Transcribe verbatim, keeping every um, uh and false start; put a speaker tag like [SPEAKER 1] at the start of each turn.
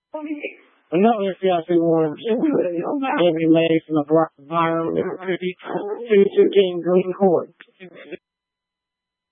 [SPEAKER 1] Another Chelsea warm every leg from the block environment. Two two King Green Court.